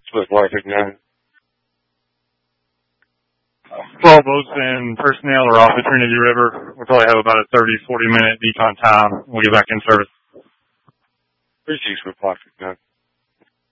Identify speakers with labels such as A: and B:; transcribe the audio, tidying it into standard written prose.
A: With Warwick 9.
B: 12 boats and personnel are off the Trinity River. We'll probably have about a 30-40 minute decon time. We'll get back in service.
A: 36 with Warwick 9.